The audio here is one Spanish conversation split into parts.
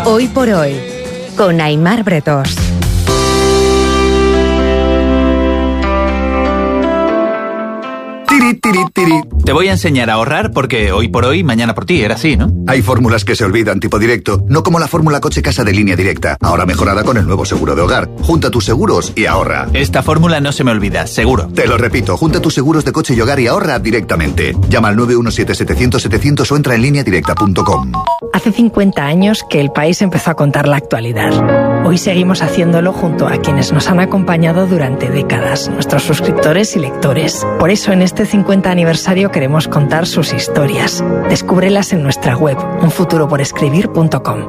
Hoy por hoy, con Aimar Bretós. Te voy a enseñar a ahorrar porque hoy por hoy, mañana por ti, era así, ¿no? Hay fórmulas que se olvidan, tipo directo, no como la fórmula coche casa de Línea Directa, ahora mejorada con el nuevo seguro de hogar. Junta tus seguros y ahorra. Esta fórmula no se me olvida, seguro. Te lo repito, junta tus seguros de coche y hogar y ahorra directamente. Llama al 917-700-700 o entra en lineadirecta.com. Hace 50 años que el país empezó a contar la actualidad. Hoy seguimos haciéndolo junto a quienes nos han acompañado durante décadas, nuestros suscriptores y lectores. Por eso en este 50 aniversario queremos contar sus historias. Descúbrelas en nuestra web, unfuturoporescribir.com.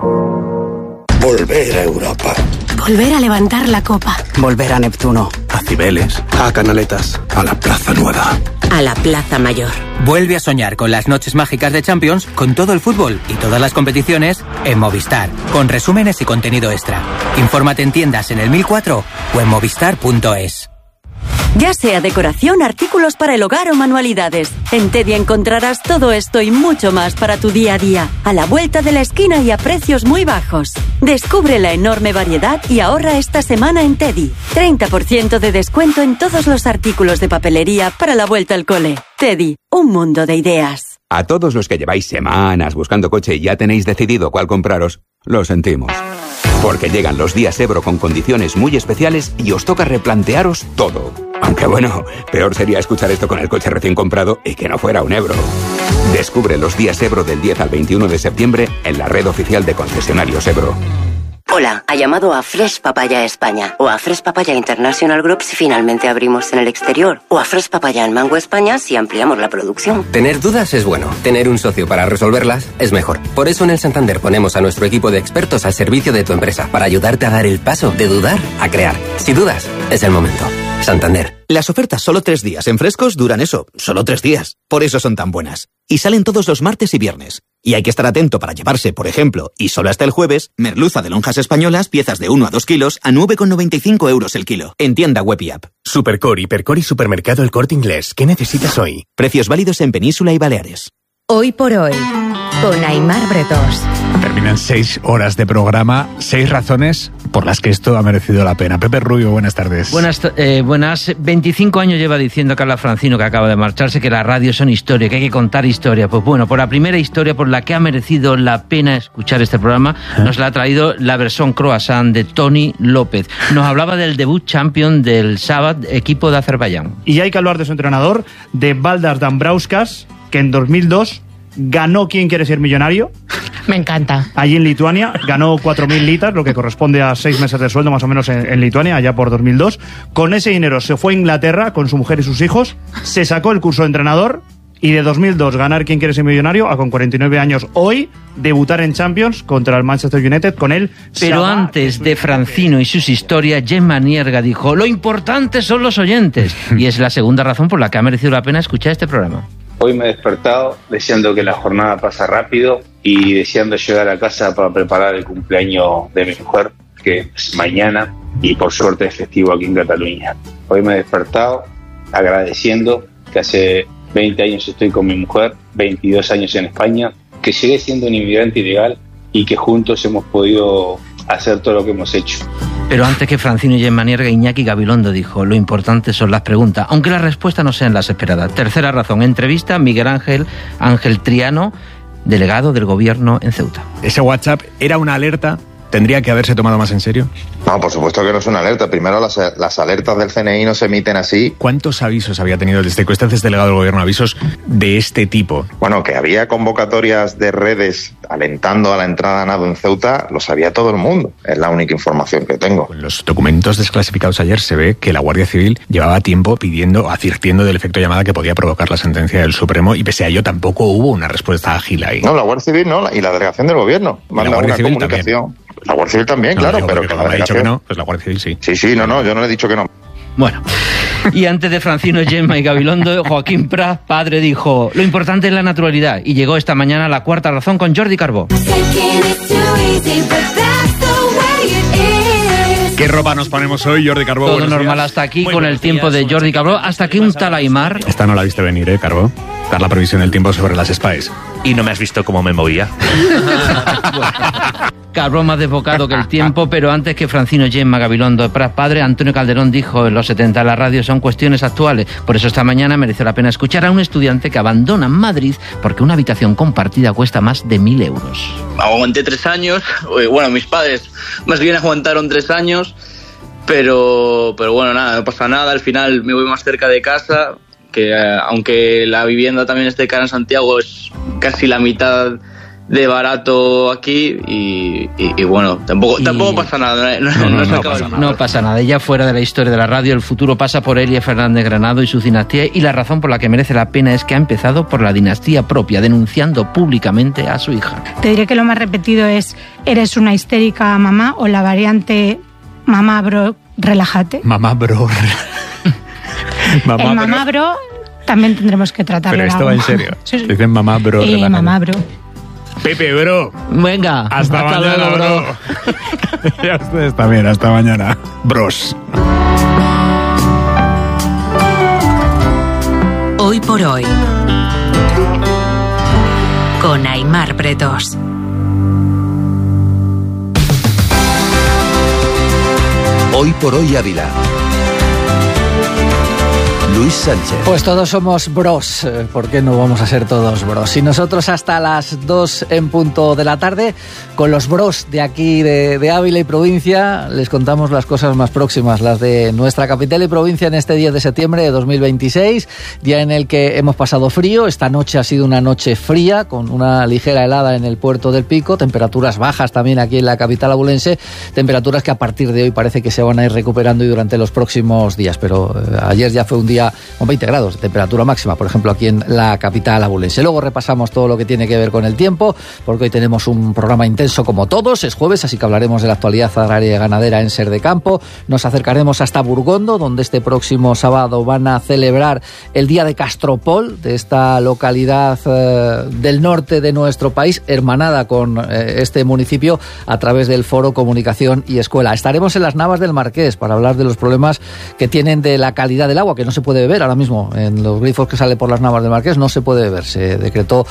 Volver a Europa. Volver a levantar la copa. Volver a Neptuno. A Cibeles. A Canaletas. A la Plaza Nueva. A la Plaza Mayor. Vuelve a soñar con las noches mágicas de Champions, con todo el fútbol y todas las competiciones en Movistar, con resúmenes y contenido extra. Infórmate en tiendas en el 1004 o en movistar.es. Ya sea decoración, artículos para el hogar o manualidades, en Teddy encontrarás todo esto y mucho más para tu día a día, a la vuelta de la esquina y a precios muy bajos. Descubre la enorme variedad y ahorra esta semana en Teddy. 30% de descuento en todos los artículos de papelería para la vuelta al cole. Teddy, un mundo de ideas. A todos los que lleváis semanas buscando coche y ya tenéis decidido cuál compraros, lo sentimos. Porque llegan los días Ebro con condiciones muy especiales y os toca replantearos todo. Aunque bueno, peor sería escuchar esto con el coche recién comprado y que no fuera un Ebro. Descubre los días Ebro del 10 al 21 de septiembre en la red oficial de concesionarios Ebro. Hola, ha llamado a Fresh Papaya España o a Fresh Papaya International Group si finalmente abrimos en el exterior o a Fresh Papaya en Mango España si ampliamos la producción. Tener dudas es bueno, tener un socio para resolverlas es mejor. Por eso en el Santander ponemos a nuestro equipo de expertos al servicio de tu empresa para ayudarte a dar el paso de dudar a crear. Si dudas, es el momento. Santander. Las ofertas solo 3 días en Frescos duran eso, solo 3 días. Por eso son tan buenas. Y salen todos los martes y viernes. Y hay que estar atento para llevarse, por ejemplo, y solo hasta el jueves, merluza de lonjas españolas, piezas de 1 a 2 kilos, a 9,95 euros el kilo. En tienda web y app. Supercore, Hipercore y Supermercado El Corte Inglés. ¿Qué necesitas hoy? Precios válidos en Península y Baleares. Hoy por hoy, con Aimar Bretós. Terminan 6 horas de programa, 6 razones por las que esto ha merecido la pena. Pepe Rubio, buenas tardes. Buenas. 25 años lleva diciendo Carla Francino, que acaba de marcharse, que la radio son historia, que hay que contar historia. Pues bueno, por la primera historia por la que ha merecido la pena escuchar este programa, nos la ha traído la versión croissant de Toni López. Nos hablaba del debut champion del Sábado, equipo de Azerbaiyán. Y hay que hablar de su entrenador, de Valdas Dambrauskas, que en 2002 ganó ¿Quién quiere ser millonario? Me encanta. Allí en Lituania, ganó 4.000 litas, lo que corresponde a 6 meses de sueldo más o menos en Lituania, allá por 2002. Con ese dinero se fue a Inglaterra con su mujer y sus hijos, se sacó el curso de entrenador y de 2002 ganar ¿Quién quiere ser millonario? A con 49 años hoy debutar en Champions contra el Manchester United con él. Pero antes de Francino y sus historias, Gemma Nierga dijo: lo importante son los oyentes. Y es la segunda razón por la que ha merecido la pena escuchar este programa. Hoy me he despertado deseando que la jornada pase rápido y deseando llegar a casa para preparar el cumpleaños de mi mujer, que es mañana, y por suerte es festivo aquí en Cataluña. Hoy me he despertado agradeciendo que hace 20 años estoy con mi mujer, 22 años en España, que llegué siendo un inmigrante ilegal y que juntos hemos podido hacer todo lo que hemos hecho. Pero antes que Francino y Gemma Nierga, Iñaki Gabilondo dijo: lo importante son las preguntas, aunque las respuestas no sean las esperadas. Tercera razón, entrevista Miguel Ángel Triano, delegado del gobierno en Ceuta. Ese WhatsApp era una alerta. ¿Tendría que haberse tomado más en serio? No, por supuesto que no es una alerta. Primero, las alertas del CNI no se emiten así. ¿Cuántos avisos había tenido desde que usted es delegado del gobierno? Avisos de este tipo. Bueno, que había convocatorias de redes alentando a la entrada a nado en Ceuta, lo sabía todo el mundo. Es la única información que tengo. En los documentos desclasificados ayer se ve que la Guardia Civil llevaba tiempo advirtiendo del efecto llamada que podía provocar la sentencia del Supremo, y pese a ello tampoco hubo una respuesta ágil ahí. No, la Guardia Civil no, y la delegación del gobierno. Manda una comunicación. También. La Guardia Civil también, no, claro, pero que la delegación... ha dicho que no, pues la Guardia Civil sí. Sí, no, yo no le he dicho que no. Bueno, y antes de Francino, Gemma y Gabilondo, Joaquín Prat, padre, dijo: lo importante es la naturalidad. Y llegó esta mañana la cuarta razón con Jordi Carbó. ¿Qué ropa nos ponemos hoy, Jordi Carbó? Todo normal hasta aquí, con el tiempo de Jordi Carbó, hasta que un tal Aimar... Esta no la viste venir, Carbó. Dar la previsión del tiempo sobre las SPAES. Y no me has visto cómo me movía. Carbón más desbocado que el tiempo, pero antes que Francino Gemma Gabilondo Prat padre, Antonio Calderón dijo en los 70: la radio son cuestiones actuales. Por eso esta mañana mereció la pena escuchar a un estudiante que abandona Madrid porque una habitación compartida cuesta más de 1.000 euros. Aguanté 3 años, bueno, mis padres más bien aguantaron 3 años, pero bueno, nada, no pasa nada, al final me voy más cerca de casa, que aunque la vivienda también esté cara en Santiago, es casi la mitad de barato aquí y bueno, tampoco pasa nada. No pasa nada. Ya fuera de la historia de la radio, el futuro pasa por Elia Fernández Granado y su dinastía, y la razón por la que merece la pena es que ha empezado por la dinastía propia, denunciando públicamente a su hija. Te diré que lo más repetido es: eres una histérica mamá, o la variante mamá bro, relájate. Mamá bro. Mamá bro también tendremos que tratarlo. Pero esto va en serio. Sí. Dicen mamá bro, relájate. Mamá bro. Pepe, bro. Venga. Hasta mañana, luego, bro. Y a ustedes también, hasta mañana. Bros. Hoy por hoy. Con Aimar Bretos. Hoy por hoy Ávila. Luis Sánchez. Pues todos somos bros, ¿por qué no vamos a ser todos bros? Y nosotros hasta las 2 en punto de la tarde, con los bros de aquí de Ávila y provincia, les contamos las cosas más próximas, las de nuestra capital y provincia en este 10 de septiembre de 2026, día en el que hemos pasado frío. Esta noche ha sido una noche fría, con una ligera helada en el Puerto del Pico, temperaturas bajas también aquí en la capital abulense, temperaturas que a partir de hoy parece que se van a ir recuperando y durante los próximos días, pero ayer ya fue un día con 20 grados de temperatura máxima, por ejemplo, aquí en la capital abulense. Luego repasamos todo lo que tiene que ver con el tiempo, porque hoy tenemos un programa intenso como todos. Es jueves, así que hablaremos de la actualidad agraria y ganadera en Ser de Campo. Nos acercaremos hasta Burgondo, donde este próximo sábado van a celebrar el Día de Castropol, de esta localidad del norte de nuestro país, hermanada con este municipio a través del Foro Comunicación y Escuela. Estaremos en las Navas del Marqués para hablar de los problemas que tienen de la calidad del agua, que no se puede beber ahora mismo. En los grifos que sale por las Navas del Marqués no se puede beber. Se decretó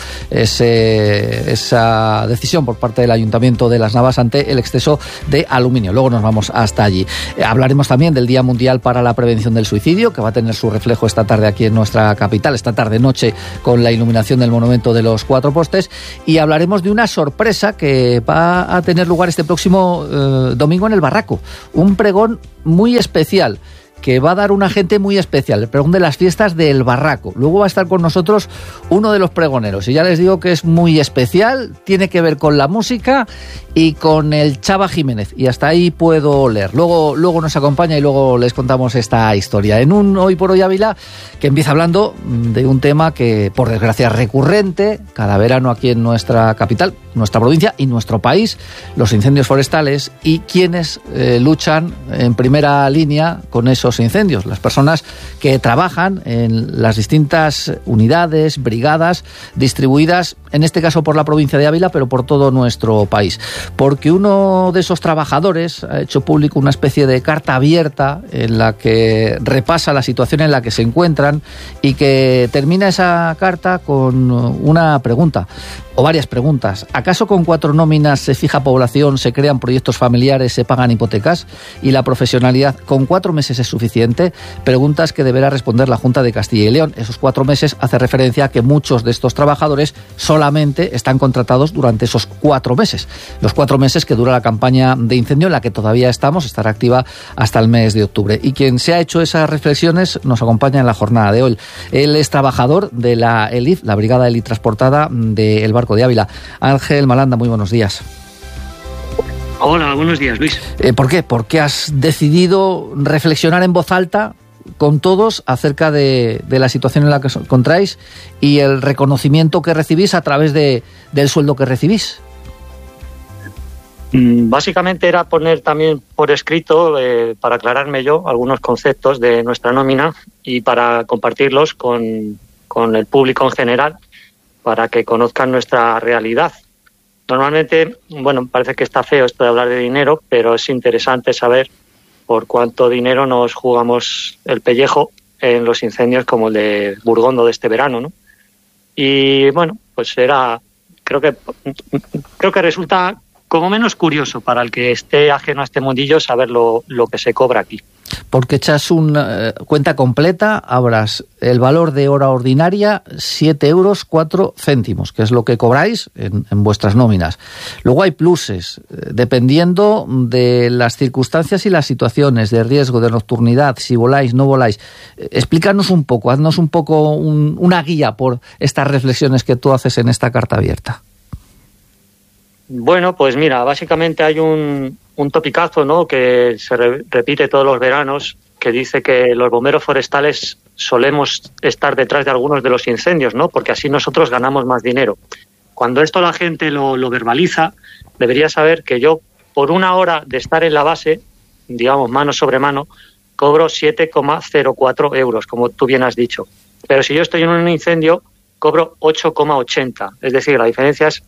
esa decisión por parte del Ayuntamiento de las Navas ante el exceso de aluminio. Luego nos vamos hasta allí. Hablaremos también del Día Mundial para la Prevención del Suicidio, que va a tener su reflejo esta tarde aquí en nuestra capital, esta tarde-noche, con la iluminación del monumento de los 4 postes. Y hablaremos de una sorpresa que va a tener lugar este próximo domingo en el Barraco. Un pregón muy especial que va a dar una gente muy especial, el pregón de las fiestas del Barraco. Luego va a estar con nosotros uno de los pregoneros, y ya les digo que es muy especial, tiene que ver con la música y con el Chava Jiménez, y hasta ahí puedo leer. Luego nos acompaña y luego les contamos esta historia. En un Hoy por Hoy Ávila que empieza hablando de un tema que, por desgracia, es recurrente cada verano aquí en nuestra capital, nuestra provincia y nuestro país: los incendios forestales y quienes luchan en primera línea con esos incendios, las personas que trabajan en las distintas unidades, brigadas distribuidas, en este caso por la provincia de Ávila, pero por todo nuestro país. Porque uno de esos trabajadores ha hecho público una especie de carta abierta en la que repasa la situación en la que se encuentran, y que termina esa carta con una pregunta, o varias preguntas. ¿Acaso con 4 nóminas se fija población, se crean proyectos familiares, se pagan hipotecas? ¿Y la profesionalidad con 4 meses es suficiente? Preguntas que deberá responder la Junta de Castilla y León. Esos 4 meses hace referencia a que muchos de estos trabajadores solamente están contratados durante esos 4 meses. Los 4 meses que dura la campaña de incendio, en la que todavía estamos, estará activa hasta el mes de octubre. Y quien se ha hecho esas reflexiones nos acompaña en la jornada de hoy. Él es trabajador de la ELIF, la Brigada Elit Transportada del Barco de Ávila. Ángel Malanda, muy buenos días. Hola, buenos días, Luis. ¿Por qué? ¿Por qué has decidido reflexionar en voz alta con todos acerca de la situación en la que os encontráis y el reconocimiento que recibís a través del sueldo que recibís? Básicamente era poner también por escrito, para aclararme yo, algunos conceptos de nuestra nómina y para compartirlos con el público en general, para que conozcan nuestra realidad. Normalmente, bueno, parece que está feo esto de hablar de dinero, pero es interesante saber por cuánto dinero nos jugamos el pellejo en los incendios como el de Burgondo de este verano, ¿no? Y bueno, pues creo que resulta como menos curioso para el que esté ajeno a este mundillo saber lo que se cobra aquí. Porque echas una cuenta completa, habrás el valor de hora ordinaria 7,04 €, que es lo que cobráis en vuestras nóminas. Luego hay pluses, dependiendo de las circunstancias y las situaciones de riesgo, de nocturnidad, si voláis, no voláis. Explícanos un poco, haznos un poco una guía por estas reflexiones que tú haces en esta carta abierta. Bueno, pues mira, básicamente hay un topicazo, ¿no?, que se repite todos los veranos, que dice que los bomberos forestales solemos estar detrás de algunos de los incendios, ¿no?, porque así nosotros ganamos más dinero. Cuando esto la gente lo verbaliza, debería saber que yo, por una hora de estar en la base, digamos mano sobre mano, cobro 7,04 €, como tú bien has dicho. Pero si yo estoy en un incendio, cobro 8,80, es decir, la diferencia es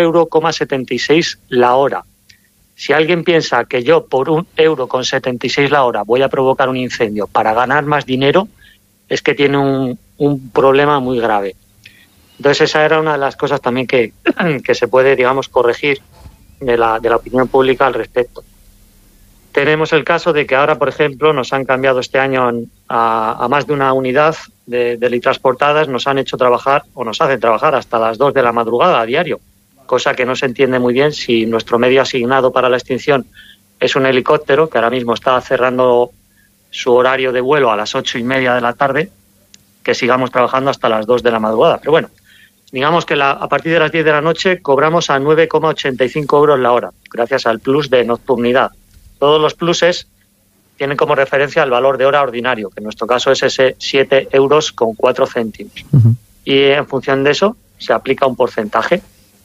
1,76 € la hora. Si alguien piensa que yo por 1,76 € la hora voy a provocar un incendio para ganar más dinero, es que tiene un problema muy grave. Entonces esa era una de las cosas también que se puede, digamos, corregir de la opinión pública al respecto. Tenemos el caso de que ahora, por ejemplo, nos han cambiado este año a más de una unidad de helitransportadas, nos han hecho trabajar o nos hacen trabajar hasta las 2 de la madrugada a diario, cosa que no se entiende muy bien si nuestro medio asignado para la extinción es un helicóptero que ahora mismo está cerrando su horario de vuelo a las 8:30 de la tarde, que sigamos trabajando hasta las 2 de la madrugada. Pero bueno, digamos que a partir de las 10 de la noche cobramos a 9,85 € la hora, gracias al plus de nocturnidad. Todos los pluses tienen como referencia el valor de hora ordinario, que en nuestro caso es ese 7,04 €. Uh-huh. Y en función de eso se aplica un porcentaje.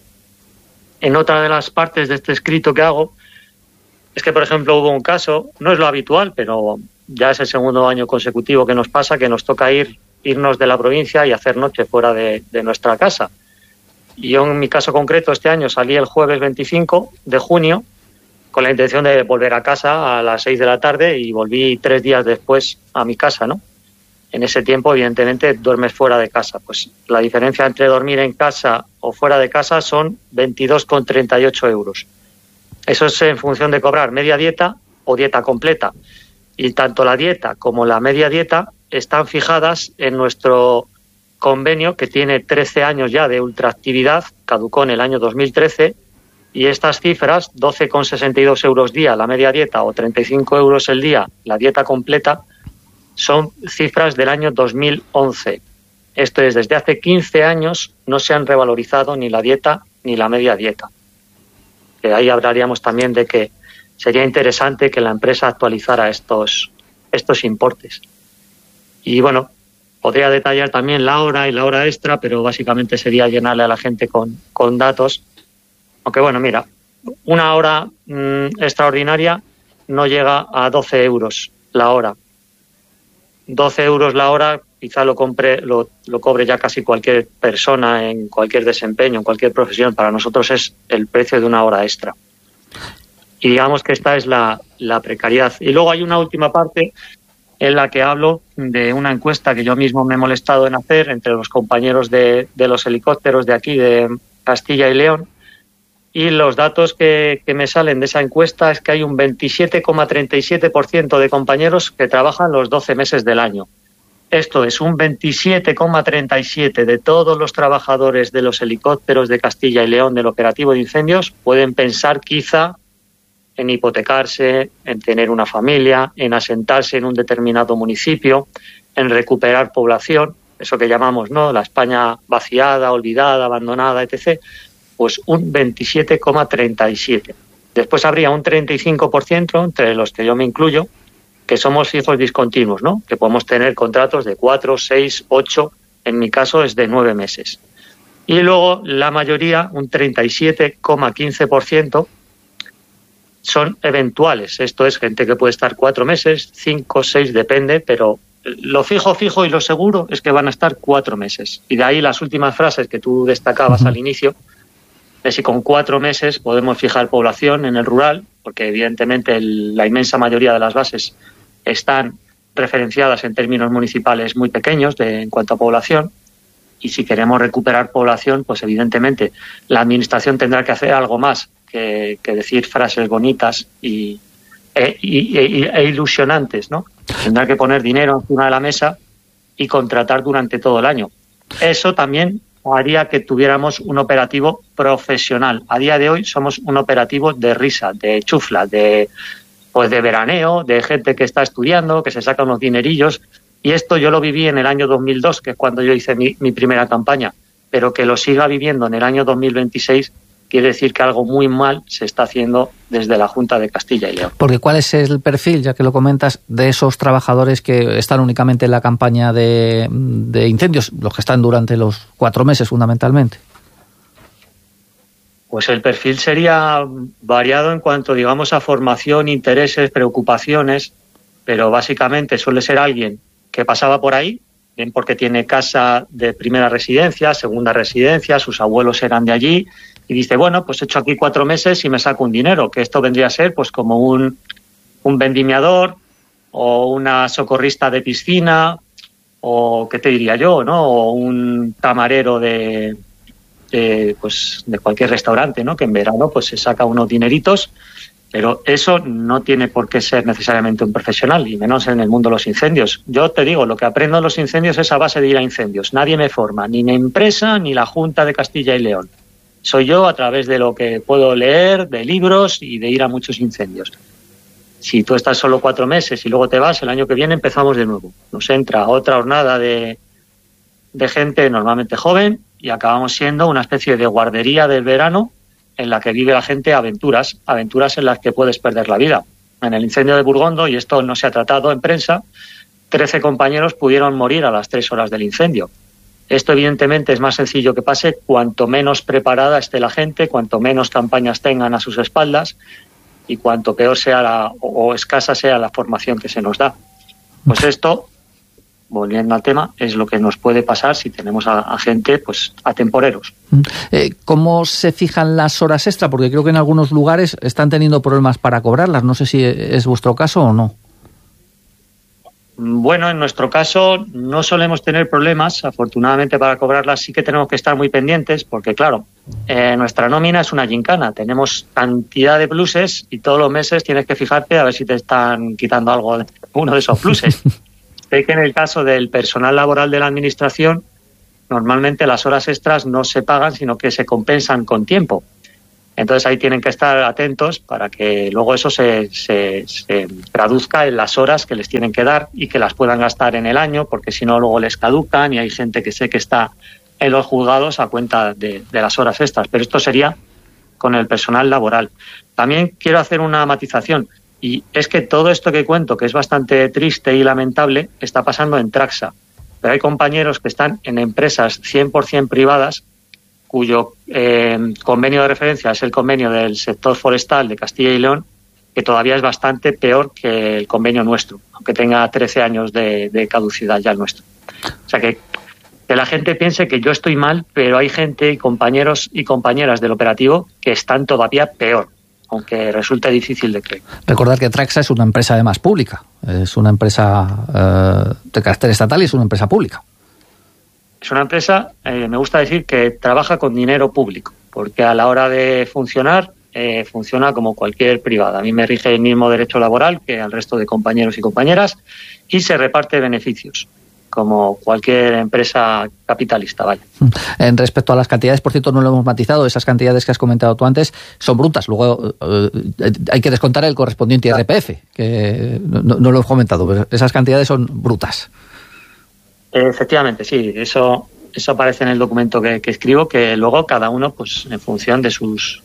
En otra de las partes de este escrito que hago, es que, por ejemplo, hubo un caso, no es lo habitual, pero ya es el segundo año consecutivo que nos pasa, que nos toca irnos de la provincia y hacer noche fuera de nuestra casa. Y yo, en mi caso concreto, este año salí el jueves 25 de junio, con la intención de volver a casa a las 6 de la tarde y volví 3 días después a mi casa, ¿no? En ese tiempo, evidentemente, duermes fuera de casa. Pues la diferencia entre dormir en casa o fuera de casa son 22,38 €. Eso es en función de cobrar media dieta o dieta completa. Y tanto la dieta como la media dieta están fijadas en nuestro convenio, que tiene 13 años ya de ultraactividad, caducó en el año 2013, y estas cifras, 12,62 € día la media dieta o 35 € el día la dieta completa, son cifras del año 2011. Esto es, desde hace 15 años no se han revalorizado ni la dieta ni la media dieta. Que ahí hablaríamos también de que sería interesante que la empresa actualizara estos importes. Y bueno, podría detallar también la hora y la hora extra, pero básicamente sería llenarle a la gente con datos. Aunque bueno, mira, una hora extraordinaria no llega a 12 € la hora. 12 € la hora quizá lo cobre ya casi cualquier persona en cualquier desempeño, en cualquier profesión. Para nosotros es el precio de una hora extra. Y digamos que esta es la precariedad. Y luego hay una última parte en la que hablo de una encuesta que yo mismo me he molestado en hacer entre los compañeros de los helicópteros de aquí, de Castilla y León. Y los datos que me salen de esa encuesta es que hay un 27,37% de compañeros que trabajan los 12 meses del año. Esto es, un 27,37% de todos los trabajadores de los helicópteros de Castilla y León del operativo de incendios pueden pensar quizá en hipotecarse, en tener una familia, en asentarse en un determinado municipio, en recuperar población, eso que llamamos, ¿no?, la España vaciada, olvidada, abandonada, etc., pues un 27,37%. Después habría un 35%, entre los que yo me incluyo, que somos fijos discontinuos, ¿no?, que podemos tener contratos de 4, 6, 8, en mi caso es de 9 meses. Y luego la mayoría, un 37,15%, son eventuales. Esto es gente que puede estar 4 meses, 5, 6, depende, pero lo fijo y lo seguro es que van a estar 4 meses. Y de ahí las últimas frases que tú destacabas al inicio, de si con 4 meses podemos fijar población en el rural, porque evidentemente la inmensa mayoría de las bases están referenciadas en términos municipales muy pequeños en cuanto a población, y si queremos recuperar población, pues evidentemente la administración tendrá que hacer algo más que decir frases bonitas e ilusionantes, ¿no? Tendrá que poner dinero encima de la mesa y contratar durante todo el año. Eso también haría que tuviéramos un operativo profesional. A día de hoy somos un operativo de risa, de chufla, de veraneo, de gente que está estudiando, que se saca unos dinerillos. Y esto yo lo viví en el año 2002, que es cuando yo hice mi primera campaña. Pero que lo siga viviendo en el año 2026 quiere decir que algo muy mal se está haciendo desde la Junta de Castilla y León. Porque ¿cuál es el perfil, ya que lo comentas, de esos trabajadores que están únicamente en la campaña de incendios, los que están durante los 4 meses fundamentalmente? Pues el perfil sería variado en cuanto, digamos, a formación, intereses, preocupaciones, pero básicamente suele ser alguien que pasaba por ahí, bien porque tiene casa de primera residencia, segunda residencia, sus abuelos eran de allí, y dice, bueno, pues he hecho aquí 4 meses y me saco un dinero, que esto vendría a ser pues como un vendimiador o una socorrista de piscina, o qué te diría yo, ¿no? O un camarero de cualquier restaurante, ¿no? Que en verano pues se saca unos dineritos, pero eso no tiene por qué ser necesariamente un profesional, y menos en el mundo de los incendios. Yo te digo, lo que aprendo en los incendios es a base de ir a incendios. Nadie me forma, ni mi empresa, ni la Junta de Castilla y León. Soy yo a través de lo que puedo leer, de libros y de ir a muchos incendios. Si tú estás solo 4 meses y luego te vas, el año que viene empezamos de nuevo. Nos entra otra hornada de gente normalmente joven y acabamos siendo una especie de guardería del verano en la que vive la gente aventuras en las que puedes perder la vida. En el incendio de Burgondo, y esto no se ha tratado en prensa, 13 compañeros pudieron morir a las 3 horas del incendio. Esto evidentemente es más sencillo que pase cuanto menos preparada esté la gente, cuanto menos campañas tengan a sus espaldas y cuanto peor sea o escasa sea la formación que se nos da. Pues esto, volviendo al tema, es lo que nos puede pasar si tenemos a gente, pues a temporeros. ¿Cómo se fijan las horas extra? Porque creo que en algunos lugares están teniendo problemas para cobrarlas. No sé si es vuestro caso o no. Bueno, en nuestro caso no solemos tener problemas. Afortunadamente, para cobrarlas sí que tenemos que estar muy pendientes porque, claro, nuestra nómina es una gincana. Tenemos cantidad de pluses y todos los meses tienes que fijarte a ver si te están quitando algo, uno de esos pluses. Sé que en el caso del personal laboral de la Administración, normalmente las horas extras no se pagan, sino que se compensan con tiempo. Entonces ahí tienen que estar atentos para que luego eso se traduzca en las horas que les tienen que dar y que las puedan gastar en el año, porque si no luego les caducan y hay gente que sé que está en los juzgados a cuenta de las horas extras. Pero esto sería con el personal laboral. También quiero hacer una matización, y es que todo esto que cuento, que es bastante triste y lamentable, está pasando en Traxa. Pero hay compañeros que están en empresas 100% privadas cuyo convenio de referencia es el convenio del sector forestal de Castilla y León, que todavía es bastante peor que el convenio nuestro, aunque tenga 13 años de caducidad ya el nuestro. O sea que la gente piense que yo estoy mal, pero hay gente y compañeros y compañeras del operativo que están todavía peor, aunque resulte difícil de creer. Recordar que Traxa es una empresa además pública, es una empresa de carácter estatal y es una empresa pública. Es una empresa, me gusta decir, que trabaja con dinero público, porque a la hora de funcionar, funciona como cualquier privada. A mí me rige el mismo derecho laboral que al resto de compañeros y compañeras y se reparte beneficios, como cualquier empresa capitalista, ¿vale? En respecto a las cantidades, por cierto, no lo hemos matizado, esas cantidades que has comentado tú antes son brutas, luego hay que descontar el correspondiente IRPF, que no lo hemos comentado, pero esas cantidades son brutas. Efectivamente, sí, eso aparece en el documento que escribo, que luego cada uno, pues en función de sus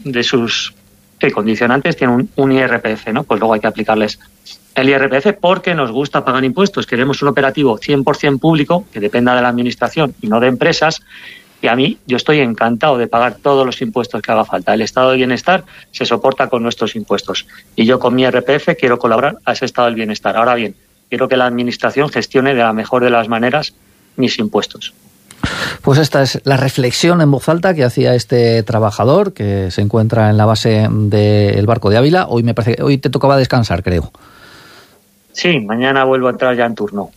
condicionantes, tiene un IRPF, ¿no? Pues luego hay que aplicarles el IRPF porque nos gusta pagar impuestos. Queremos un operativo 100% público, que dependa de la administración y no de empresas, y a mí, yo estoy encantado de pagar todos los impuestos que haga falta. El estado de bienestar se soporta con nuestros impuestos, y yo con mi IRPF quiero colaborar a ese estado del bienestar. Ahora bien, quiero que la Administración gestione de la mejor de las maneras mis impuestos. Pues esta es la reflexión en voz alta que hacía este trabajador que se encuentra en la base del barco de Ávila. Hoy me parece que hoy te tocaba descansar, creo. Sí, mañana vuelvo a entrar ya en turno.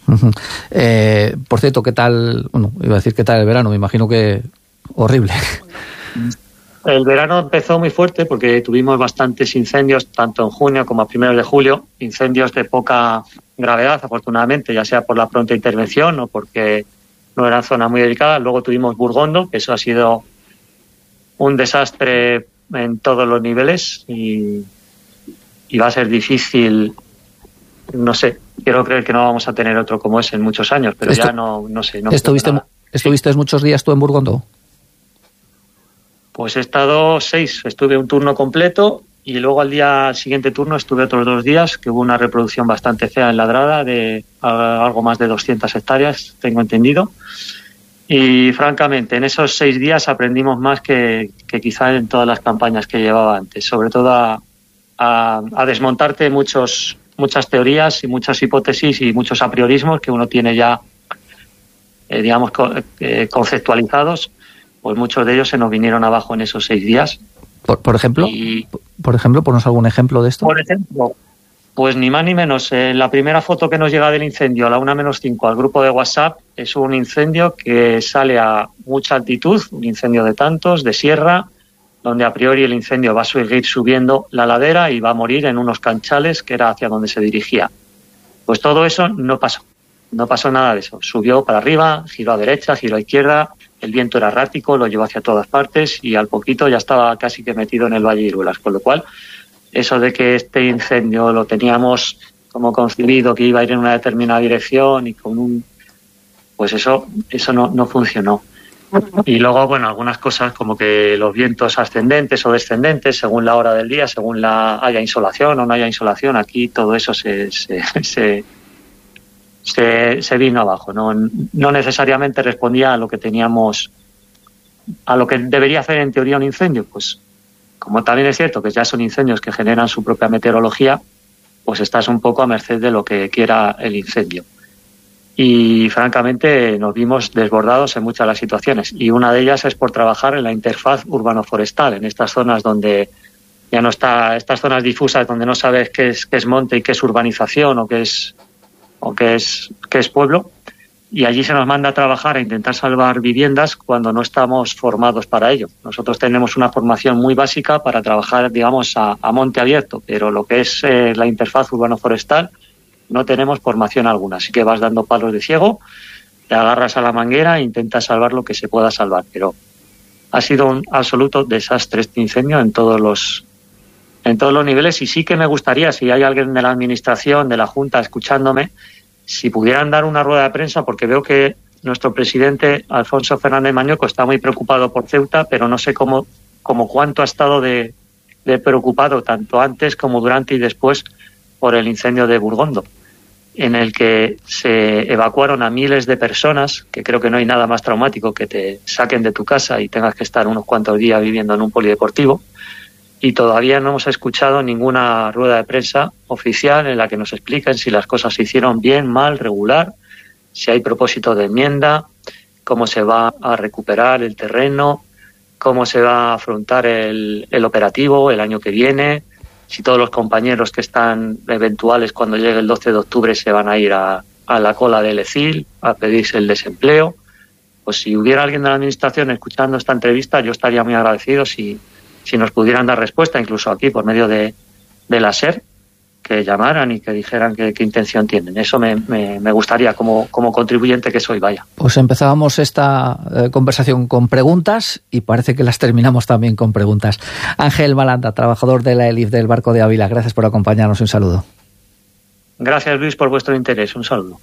Por cierto, ¿qué tal? Bueno, iba a decir qué tal el verano, me imagino que horrible. El verano empezó muy fuerte porque tuvimos bastantes incendios, tanto en junio como a primeros de julio, incendios de poca gravedad, afortunadamente, ya sea por la pronta intervención o porque no eran zonas muy delicadas. Luego tuvimos Burgondo, que eso ha sido un desastre en todos los niveles y va a ser difícil, no sé, quiero creer que no vamos a tener otro como ese en muchos años, pero ya no sé. ¿Estuviste muchos días tú en Burgondo? Pues he estado 6, estuve un turno completo y luego al día siguiente turno estuve otros 2 días, que hubo una reproducción bastante fea en Ladrada de algo más de 200 hectáreas, tengo entendido. Y francamente, en esos 6 días aprendimos más que quizá en todas las campañas que llevaba antes, sobre todo a desmontarte muchas teorías y muchas hipótesis y muchos apriorismos que uno tiene ya, conceptualizados. Pues muchos de ellos se nos vinieron abajo en esos 6 días. ¿Por ejemplo? ¿Ponos algún ejemplo de esto? Por ejemplo, pues ni más ni menos. La primera foto que nos llega del incendio a la 1:05 al grupo de WhatsApp es un incendio que sale a mucha altitud, un incendio de tantos, de sierra, donde a priori el incendio va a seguir subiendo la ladera y va a morir en unos canchales que era hacia donde se dirigía. Pues todo eso no pasó. No pasó nada de eso. Subió para arriba, giró a derecha, giró a izquierda. El viento era errático, lo llevó hacia todas partes y al poquito ya estaba casi que metido en el Valle de Iruelas. Con lo cual, eso de que este incendio lo teníamos como concebido, que iba a ir en una determinada dirección y pues eso no funcionó. Y luego, bueno, algunas cosas como que los vientos ascendentes o descendentes, según la hora del día, según haya insolación o no haya insolación, aquí todo eso se vino abajo, no necesariamente respondía a lo que teníamos, a lo que debería hacer en teoría un incendio. Pues como también es cierto que ya son incendios que generan su propia meteorología, pues estás un poco a merced de lo que quiera el incendio. Y francamente nos vimos desbordados en muchas de las situaciones, y una de ellas es por trabajar en la interfaz urbano-forestal, en estas zonas donde ya no está, estas zonas difusas donde no sabes qué es monte y qué es urbanización o qué es pueblo, y allí se nos manda a trabajar a intentar salvar viviendas cuando no estamos formados para ello. Nosotros tenemos una formación muy básica para trabajar, digamos, a monte abierto, pero lo que es la interfaz urbano-forestal no tenemos formación alguna, así que vas dando palos de ciego, te agarras a la manguera e intentas salvar lo que se pueda salvar, pero ha sido un absoluto desastre este incendio en todos los niveles. Y sí que me gustaría, si hay alguien de la administración, de la Junta escuchándome, si pudieran dar una rueda de prensa, porque veo que nuestro presidente Alfonso Fernández Mañoco está muy preocupado por Ceuta, pero no sé cómo cuánto ha estado de preocupado tanto antes como durante y después por el incendio de Burgondo, en el que se evacuaron a miles de personas, que creo que no hay nada más traumático que te saquen de tu casa y tengas que estar unos cuantos días viviendo en un polideportivo. Y todavía no hemos escuchado ninguna rueda de prensa oficial en la que nos expliquen si las cosas se hicieron bien, mal, regular, si hay propósito de enmienda, cómo se va a recuperar el terreno, cómo se va a afrontar el operativo el año que viene, si todos los compañeros que están eventuales cuando llegue el 12 de octubre se van a ir a la cola del ECIL a pedirse el desempleo. Pues si hubiera alguien de la administración escuchando esta entrevista, yo estaría muy agradecido si nos pudieran dar respuesta, incluso aquí por medio de la SER, que llamaran y que dijeran qué intención tienen. Eso me gustaría como contribuyente que soy, vaya. Pues empezábamos esta conversación con preguntas y parece que las terminamos también con preguntas. Ángel Malanda, trabajador de la ELIF del Barco de Ávila, gracias por acompañarnos. Un saludo. Gracias, Luis, por vuestro interés. Un saludo.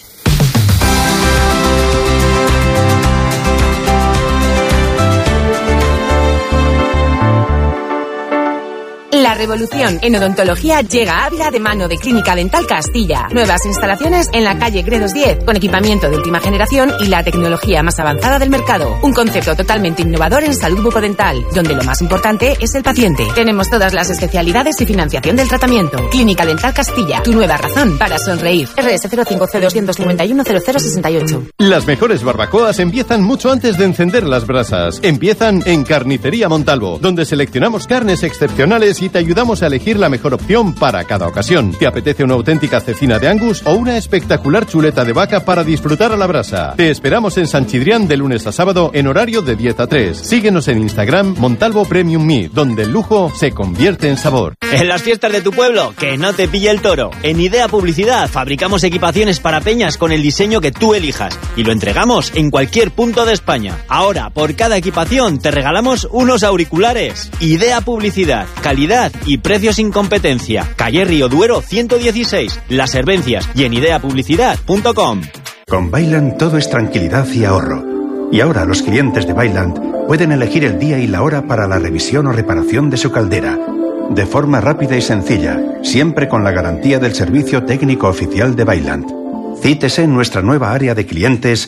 La revolución en odontología llega a Ávila de mano de Clínica Dental Castilla. Nuevas instalaciones en la calle Gredos 10, con equipamiento de última generación y la tecnología más avanzada del mercado. Un concepto totalmente innovador en salud bucodental, donde lo más importante es el paciente. Tenemos todas las especialidades y financiación del tratamiento. Clínica Dental Castilla, tu nueva razón para sonreír. RS 05C2510068. Las mejores barbacoas empiezan mucho antes de encender las brasas. Empiezan en Carnicería Montalvo, donde seleccionamos carnes excepcionales y y te ayudamos a elegir la mejor opción para cada ocasión. ¿Te apetece una auténtica cecina de Angus o una espectacular chuleta de vaca para disfrutar a la brasa? Te esperamos en San Chidrián de lunes a sábado en horario de 10 a 3. Síguenos en Instagram Montalvo Premium Meat, donde el lujo se convierte en sabor. En las fiestas de tu pueblo, que no te pille el toro. En Idea Publicidad fabricamos equipaciones para peñas con el diseño que tú elijas y lo entregamos en cualquier punto de España. Ahora, por cada equipación te regalamos unos auriculares. Idea Publicidad, calidad y precios sin competencia. Calle Río Duero 116, Las Servencias y en ideapublicidad.com. Con Bailand todo es tranquilidad y ahorro. Y ahora los clientes de Bailand pueden elegir el día y la hora para la revisión o reparación de su caldera. De forma rápida y sencilla, siempre con la garantía del servicio técnico oficial de Bailand. Cítese en nuestra nueva área de clientes,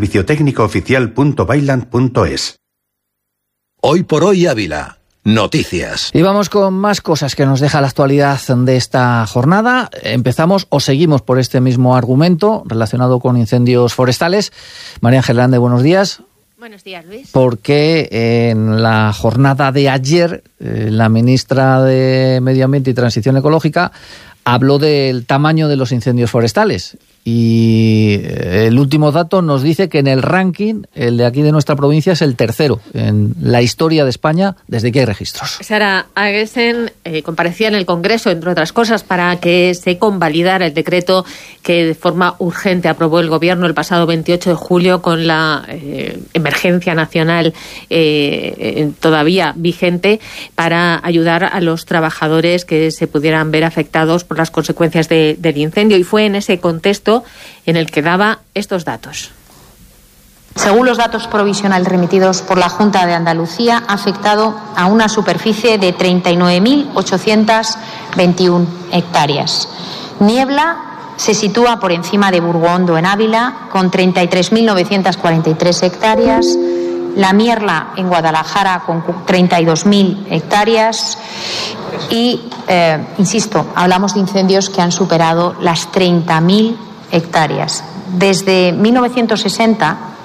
serviciotecnicooficial.bailand.es. Hoy por hoy Ávila. Noticias. Y vamos con más cosas que nos deja la actualidad de esta jornada. Empezamos o seguimos por este mismo argumento relacionado con incendios forestales. María Ángel Grande, buenos días. Buenos días, Luis. Porque en la jornada de ayer, la ministra de Medio Ambiente y Transición Ecológica habló del tamaño de los incendios forestales. Y el último dato nos dice que en el ranking, el de aquí de nuestra provincia es el tercero en la historia de España desde que hay registros. Sara Agesen comparecía en el Congreso, entre otras cosas, para que se convalidara el decreto que de forma urgente aprobó el Gobierno el pasado 28 de julio con la emergencia nacional todavía vigente para ayudar a los trabajadores que se pudieran ver afectados por las consecuencias del incendio. Y fue en ese contexto en el que daba estos datos. Según los datos provisionales remitidos por la Junta de Andalucía, ha afectado a una superficie de 39.821 hectáreas. Niebla se sitúa por encima de Burgondo en Ávila, con 33.943 hectáreas. La Mierla en Guadalajara, con 32.000 hectáreas. Y, insisto, hablamos de incendios que han superado las 30.000 hectáreas. Desde 1960,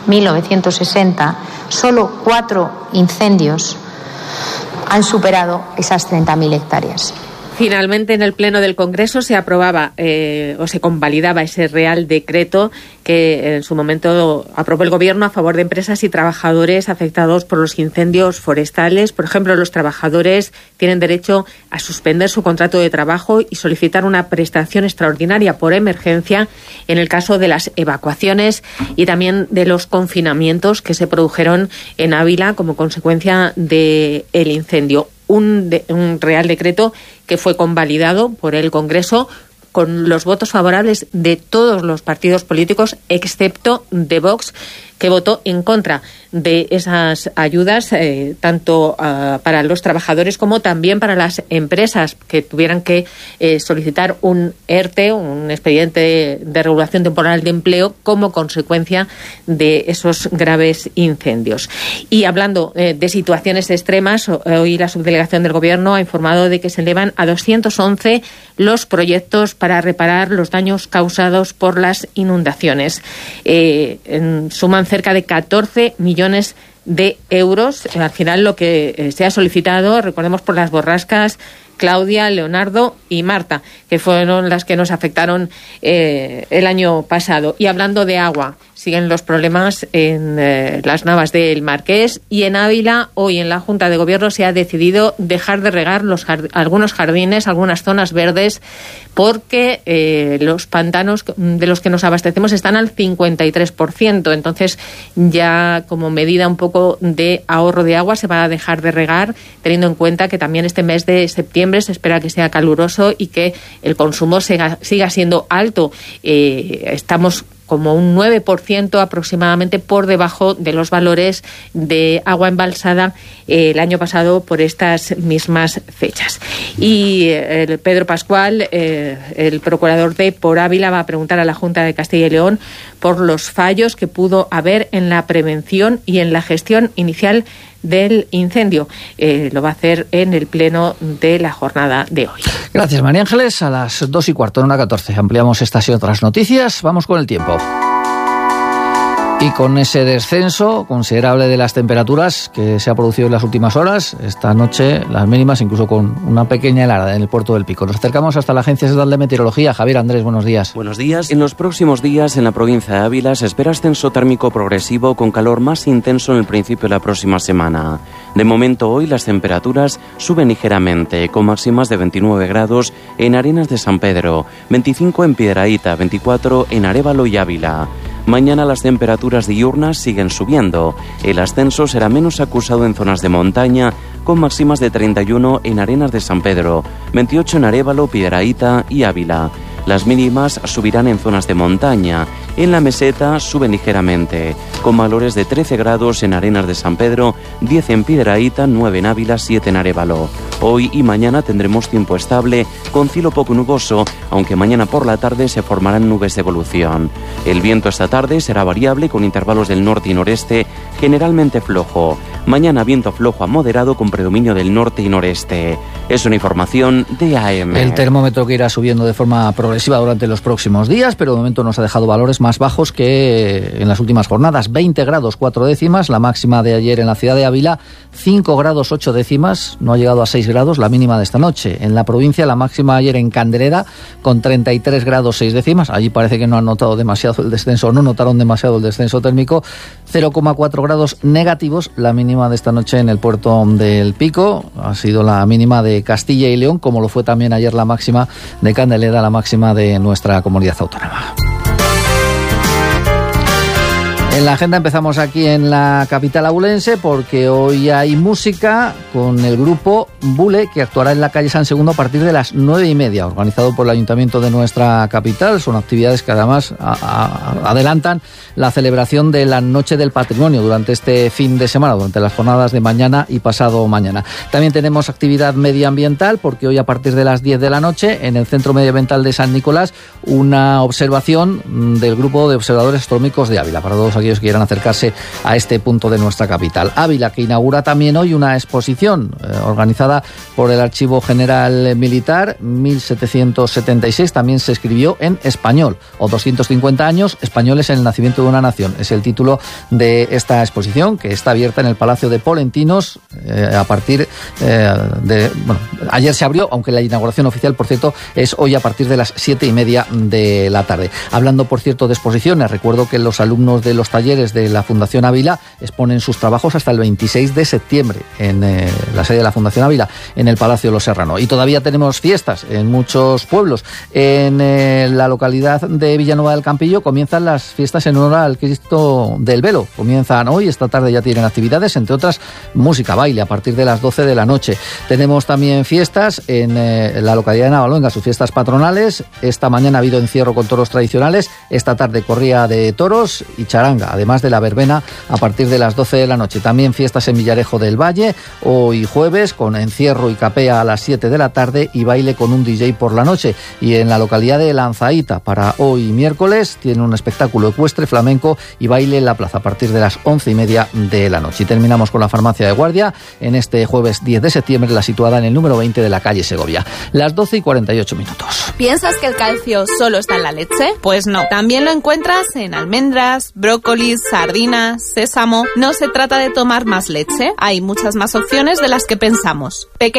solo 4 incendios han superado esas 30.000 hectáreas. Finalmente, en el Pleno del Congreso se aprobaba o se convalidaba ese Real Decreto que en su momento aprobó el Gobierno a favor de empresas y trabajadores afectados por los incendios forestales. Por ejemplo, los trabajadores tienen derecho a suspender su contrato de trabajo y solicitar una prestación extraordinaria por emergencia en el caso de las evacuaciones y también de los confinamientos que se produjeron en Ávila como consecuencia del incendio. Un Real Decreto que fue convalidado por el Congreso con los votos favorables de todos los partidos políticos, excepto de Vox, que votó en contra de esas ayudas, tanto para los trabajadores como también para las empresas que tuvieran que solicitar un ERTE, un expediente de regulación temporal de empleo, como consecuencia de esos graves incendios. Y hablando de situaciones extremas, hoy la subdelegación del Gobierno ha informado de que se elevan a 211 los proyectos para reparar los daños causados por las inundaciones. Suman cerca de 14 millones de euros. Al final lo que se ha solicitado, recordemos, por las borrascas Claudia, Leonardo y Marta, que fueron las que nos afectaron el año pasado. Y hablando de agua, siguen los problemas en las Navas del Marqués y en Ávila. Hoy en la Junta de Gobierno se ha decidido dejar de regar algunos jardines, algunas zonas verdes, porque los pantanos de los que nos abastecemos están al 53%. Entonces, ya como medida un poco de ahorro de agua, se va a dejar de regar, teniendo en cuenta que también este mes de septiembre se espera que sea caluroso y que el consumo siga siendo alto. Estamos como un 9% aproximadamente por debajo de los valores de agua embalsada el año pasado por estas mismas fechas. Y Pedro Pascual, el procurador de Por Ávila, va a preguntar a la Junta de Castilla y León por los fallos que pudo haber en la prevención y en la gestión inicial del incendio. Lo va a hacer en el pleno de la jornada de hoy. Gracias, María Ángeles. A las 2:15, 1:14, ampliamos estas y otras noticias. Vamos con el tiempo. Y con ese descenso considerable de las temperaturas que se ha producido en las últimas horas, esta noche las mínimas incluso con una pequeña helada en el puerto del Pico. Nos acercamos hasta la Agencia Estatal de Meteorología. Javier Andrés, buenos días. Buenos días. En los próximos días en la provincia de Ávila se espera ascenso térmico progresivo con calor más intenso en el principio de la próxima semana. De momento hoy las temperaturas suben ligeramente, con máximas de 29 grados en Arenas de San Pedro, 25 en Piedrahíta, 24 en Arévalo y Ávila. Mañana las temperaturas diurnas siguen subiendo. El ascenso será menos acusado en zonas de montaña, con máximas de 31 en Arenas de San Pedro, 28 en Arévalo, Piedrahíta y Ávila. Las mínimas subirán en zonas de montaña. En la meseta suben ligeramente, con valores de 13 grados en Arenas de San Pedro, 10 en Piedrahíta, 9 en Ávila, 7 en Arévalo. Hoy y mañana tendremos tiempo estable, con cielo poco nuboso, aunque mañana por la tarde se formarán nubes de evolución. El viento esta tarde será variable, con intervalos del norte y noreste, generalmente flojo. Mañana viento flojo a moderado, con predominio del norte y noreste. Es una información de AM. El termómetro que irá subiendo de forma progresiva durante los próximos días, pero de momento nos ha dejado valores más bajos que en las últimas jornadas. 20 grados 4 décimas, la máxima de ayer en la ciudad de Ávila, 5 grados 8 décimas, no ha llegado a 6 grados la mínima de esta noche. En la provincia la máxima ayer en Candelera con 33 grados 6 décimas, allí parece que no han notado demasiado el descenso, no notaron demasiado el descenso térmico. 0,4 grados negativos la mínima de esta noche en el puerto del Pico, ha sido la mínima de Castilla y León, como lo fue también ayer la máxima de Candelera, la máxima de nuestra comunidad autónoma. En la agenda empezamos aquí en la capital abulense porque hoy hay música con el grupo Bule, que actuará en la calle San Segundo a partir de las 9:30, organizado por el ayuntamiento de nuestra capital. Son actividades que además adelantan la celebración de la Noche del Patrimonio durante este fin de semana, durante las jornadas de mañana y pasado mañana. También tenemos actividad medioambiental porque hoy a partir de las 10 de la noche en el Centro Medioambiental de San Nicolás una observación del grupo de observadores astronómicos de Ávila, para todos aquellos que quieran acercarse a este punto de nuestra capital. Ávila, que inaugura también hoy una exposición organizada por el Archivo General Militar. 1776 también se escribió en español, o 250 años españoles en el nacimiento de una nación. Es el título de esta exposición, que está abierta en el Palacio de Polentinos a partir de... Bueno, ayer se abrió, aunque la inauguración oficial, por cierto, es hoy a partir de las 7:30 de la tarde. Hablando, por cierto, de exposiciones, recuerdo que los alumnos de los talleres de la Fundación Ávila exponen sus trabajos hasta el 26 de septiembre en la sede de la Fundación Ávila, en el Palacio Los Serrano. Y todavía tenemos fiestas en muchos pueblos. En la localidad de Villanueva del Campillo comienzan las fiestas en honor al Cristo del Velo. Comienzan hoy, esta tarde ya tienen actividades, entre otras música, baile, a partir de las 12 de la noche. Tenemos también fiestas en la localidad de Navaluenga, sus fiestas patronales. Esta mañana ha habido encierro con toros tradicionales, esta tarde corrida de toros y charanga, además de la verbena a partir de las 12 de la noche. También fiestas en Villarejo del Valle, hoy jueves, con encierro y capea a las 7 de la tarde y baile con un DJ por la noche. Y en la localidad de Lanzaíta, para hoy miércoles, tiene un espectáculo ecuestre, flamenco y baile en la plaza a partir de las 11:30 de la noche. Y terminamos con la farmacia de guardia en este jueves 10 de septiembre, la situada en el número 20 de la calle Segovia. Las 12:48 minutos. ¿Piensas que el calcio solo está en la leche? Pues no. También lo encuentras en almendras, brócolis, sardinas, sésamo. No se trata de tomar más leche. Hay muchas más opciones de las que pensamos.